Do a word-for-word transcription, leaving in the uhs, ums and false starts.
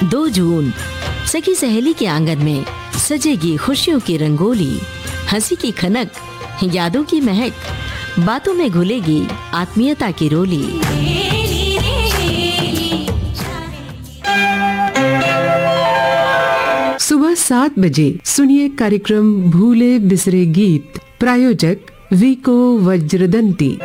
दो जून सखी सहेली के आंगन में सजेगी खुशियों की रंगोली, हंसी की खनक, यादों की महक, बातों में घुलेगी आत्मीयता की रोली। सुबह सात बजे सुनिए कार्यक्रम भूले बिसरे गीत। प्रायोजक वीको वज्रदंती।